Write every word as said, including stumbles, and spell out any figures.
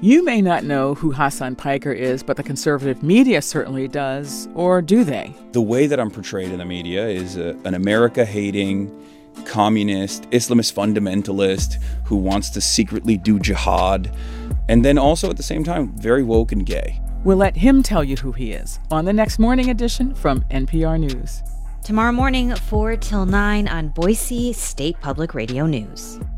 You may not know who Hasan Piker is, but the conservative media certainly does. Or do they? The way that I'm portrayed in the media is a, an America-hating, communist, Islamist fundamentalist who wants to secretly do jihad, and then also at the same time, very woke and gay. We'll let him tell you who he is on the next morning edition from N P R News. Tomorrow morning, four till nine on Boise State Public Radio News.